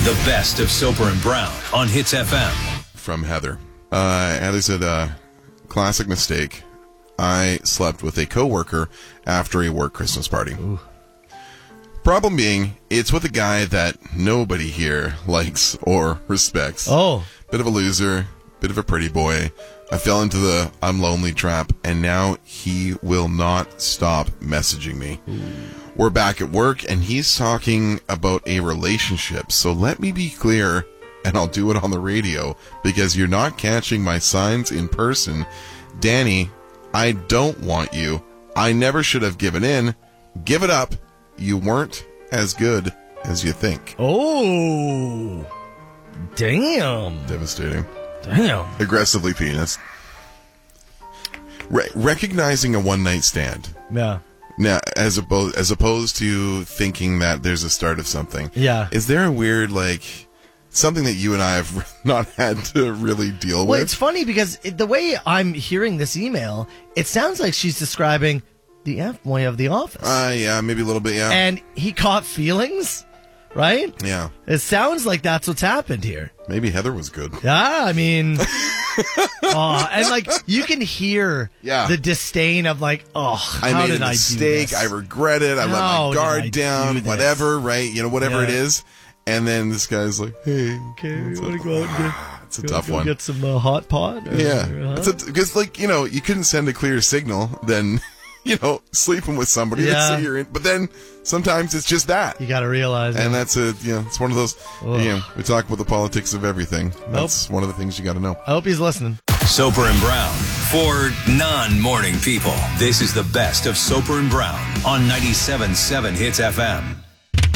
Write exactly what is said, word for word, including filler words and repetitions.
The best of Soper and Brown on Hits F M. From Heather. Uh, Heather said, uh, classic mistake. I slept with a coworker after a work Christmas party. Ooh. Problem being, it's with a guy that nobody here likes or respects. Oh. Bit of a loser, bit of a pretty boy. I fell into the I'm lonely trap, and now he will not stop messaging me. Ooh. We're back at work, and he's talking about a relationship. So let me be clear, and I'll do it on the radio, because you're not catching my signs in person. Danny, I don't want you. I never should have given in. Give it up. You weren't as good as you think. Oh. Damn. Devastating. Damn. Aggressively penis. Re- recognizing a one-night stand. Yeah. Now, as opposed as opposed to thinking that there's a start of something. Yeah. Is there a weird, like, something that you and I have not had to really deal well, with? Well, it's funny because it, the way I'm hearing this email, it sounds like she's describing the F-boy of The Office. Uh, yeah, maybe a little bit, yeah. And he caught feelings, right? Yeah. It sounds like that's what's happened here. Maybe Heather was good. Yeah, I mean... oh, and like you can hear yeah. the disdain of like, oh, how I made did a I mistake. do this? I regret it. I let my guard down. Whatever, right? You know, whatever yeah. it is. And then this guy's like, "Hey, okay, you want to go out and get? It's a go, tough go one. Get some uh, hot pot. Or, yeah, huh? because like you know, you couldn't send a clear signal. Then you know, sleeping with somebody. Yeah. Let's say you're in, but then sometimes it's just that. You got to realize, and it. that's a you know, it's one of those. Ugh. You know, we talk about the politics of everything. That's nope. one of the things you got to know. I hope he's listening. Soper and Brown for non-morning people. This is the best of Soper and Brown on ninety-seven point seven Hits F M.